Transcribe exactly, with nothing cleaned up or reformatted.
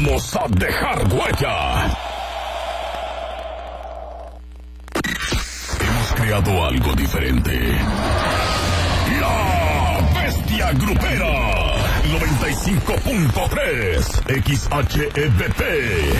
Vamos a dejar huella. Hemos creado algo diferente. La Bestia Grupera. noventa y cinco punto tres X H E B P.